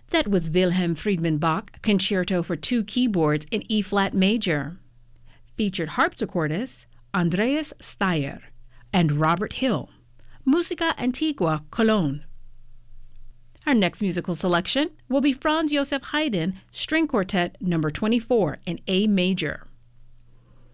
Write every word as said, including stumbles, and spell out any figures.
That was Wilhelm Friedman Bach Concerto for Two Keyboards in E-flat major. Featured harpsichordist Andreas Steyer and Robert Hill, Musica Antigua, Cologne. Our next musical selection will be Franz Joseph Haydn String Quartet number twenty-four in A major.